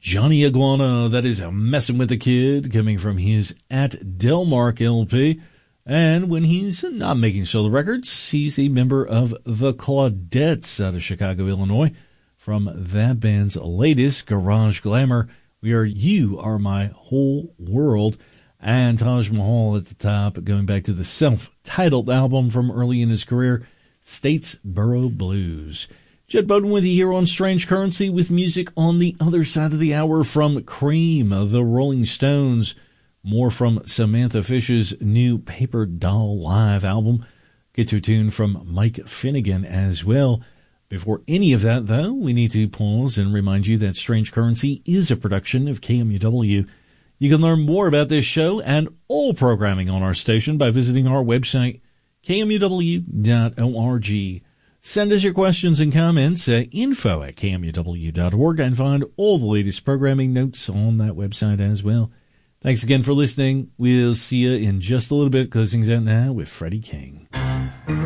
Johnny Iguana, that is Messing with the Kid, coming from his At Delmark LP. And when he's not making solo records, he's a member of the Claudettes out of Chicago, Illinois. From that band's latest, Garage Glamour, we are You Are My Whole World. And Taj Mahal at the top, going back to the self-titled album from early in his career, Statesboro Blues. Jed Bowden with you here on Strange Currency with music on the other side of the hour from Cream, the Rolling Stones. More from Samantha Fish's new Paper Doll Live album. Get to a tune from Mike Finnegan as well. Before any of that, though, we need to pause and remind you that Strange Currency is a production of KMUW. You can learn more about this show and all programming on our station by visiting our website, kmuw.org. Send us your questions and comments at info@kmuw.org and find all the latest programming notes on that website as well. Thanks again for listening. We'll see you in just a little bit. Closing out now with Freddie King.